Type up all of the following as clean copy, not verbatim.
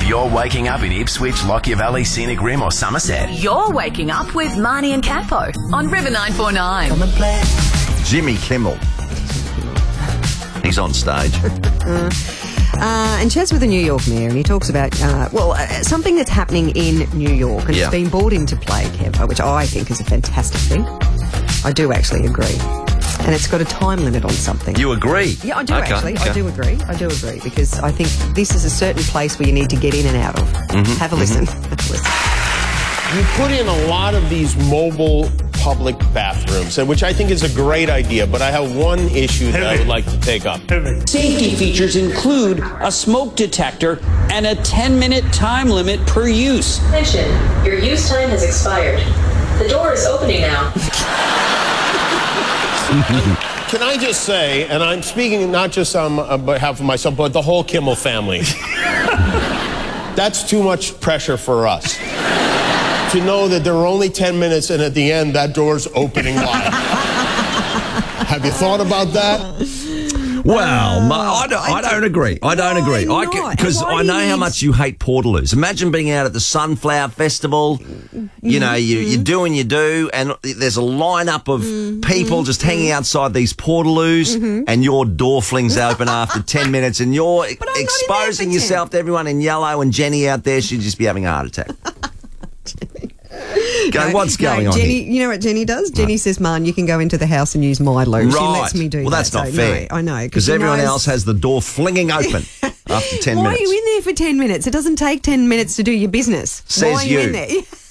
you're waking up in Ipswich, Lockyer Valley, Scenic Rim or Somerset. You're waking up with Marnie and Capo on River 949. Jimmy Kimmel. He's on stage. And chats with the New York mayor, and he talks about, something that's happening in New York, and it's been brought into play, Kev, which I think is a fantastic thing. I do actually agree. And it's got a time limit on something. You agree? Yeah, I do actually. I do agree, because I think this is a certain place where you need to get in and out of. Have a listen. You put in a lot of these mobile public bathrooms, which I think is a great idea, but I have one issue that I would like to take up. Safety features include a smoke detector and a 10-minute time limit per use. Attention, your use time has expired. The door is opening now. Can I just say, and I'm speaking not just on behalf of myself, but the whole Kimmel family, that's too much pressure for us. To know that there are only 10 minutes and at the end that door's opening wide. Have you thought about that? Well, I don't agree. I don't agree. Because I know how much you hate Portaloos. Imagine being out at the Sunflower Festival. You know, you do and you do, and there's a lineup of people just hanging outside these Portaloos, and your door flings open after 10 minutes, and you're exposing yourself to everyone in yellow, and Jenny out there, she'd just be having a heart attack. What's going on Jenny, here? you know what Jenny does? Jenny says, "Man, you can go into the house and use my loo." She lets me do that. Well, that's not fair. No, I know. Because everyone else has the door flinging open after 10 minutes. Why are you in there for 10 minutes? It doesn't take 10 minutes to do your business. Says Why are you in there?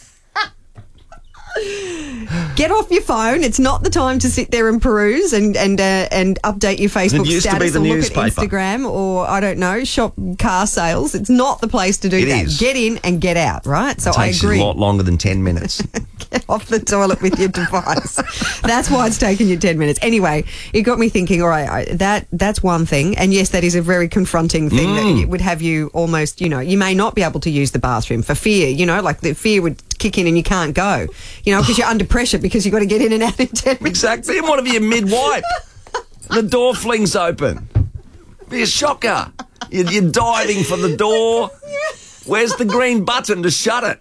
Get off your phone. It's not the time to sit there and peruse and update your Facebook status or look at Instagram or, I don't know, shop car sales. It's not the place to do that. Is. Get in and get out, right? So I agree. It takes a lot longer than 10 minutes. Get off the toilet with your device. That's why it's taken you 10 minutes. Anyway, it got me thinking, all right, that's one thing. And yes, that is a very confronting thing that it would have you almost, you may not be able to use the bathroom for fear, like the fear would kick in and you can't go, because you're under pressure because you've got to get in and out in 10 minutes. Exactly. And what if you're mid-wipe? The door flings open. Be a shocker. You're diving for the door. Where's the green button to shut it?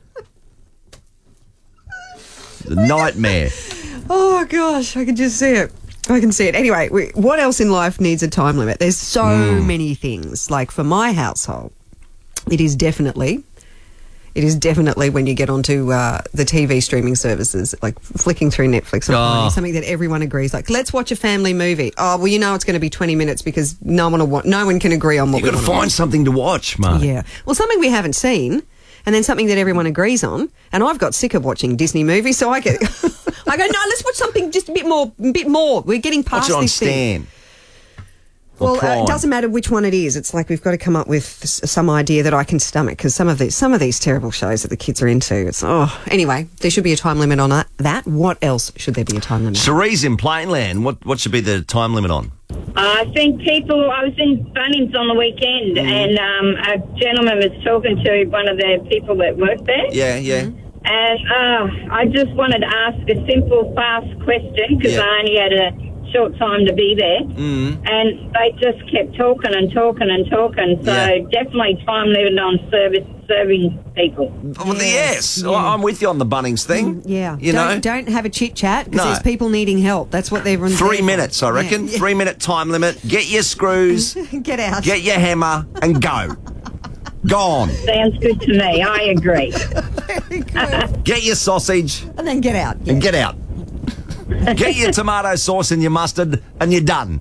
The nightmare. Oh, gosh, I can just see it. I can see it. Anyway, what else in life needs a time limit? There's so many things. Like for my household, it is definitely when you get onto the TV streaming services, like flicking through Netflix and finding something that everyone agrees. Like, let's watch a family movie. Oh, well, it's going to be 20 minutes because no one can agree on what You've got to find something to watch, Mark. Yeah. Well, something we haven't seen, and then something that everyone agrees on. And I've got sick of watching Disney movies, so I go, no, let's watch something just a bit more. We're getting past watch it on this Stan. thing. Well, it doesn't matter which one it is. It's like we've got to come up with some idea that I can stomach, because some of these terrible shows that the kids are into. Anyway, there should be a time limit on that. What else should there be a time limit? Cerise in Plainland, what should be the time limit on? I think I was in Bunnings on the weekend, and a gentleman was talking to one of the people that work there. Yeah. And I just wanted to ask a simple, fast question, because I only had a short time to be there, and they just kept talking and talking and talking. So definitely time limit on serving people. Well, yes. I'm with you on the Bunnings thing. Don't have a chit chat because there's people needing help. That's what they're 3 minutes, I reckon. 3 minute time limit. Get your screws. Get out. Get your hammer and go. Gone. Sounds good to me. I agree. Get your sausage and then get out. And get out. Get your tomato sauce and your mustard, and you're done.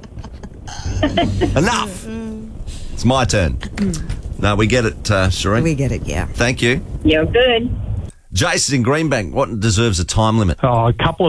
Enough. It's my turn. No, we get it, Shireen. We get it, yeah. Thank you. You're good. Jason's in Greenbank. What deserves a time limit? A couple